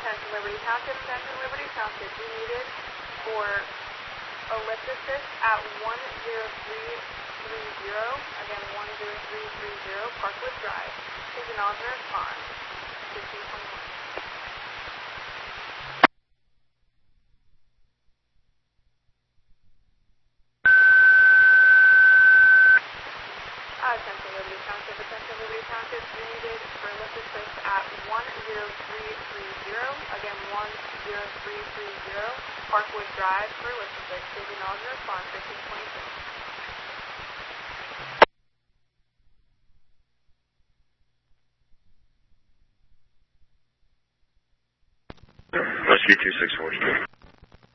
Attention Liberty Township, be needed for ellipticist at 10330, again 10330 Parkwood Drive. Please acknowledge and respond. 1521. Attention Liberty Township, be needed for ellipticist at 10330, again 10330 Parkwood Drive for ellipticist. Please acknowledge and respond. 1522. Rescue 2643.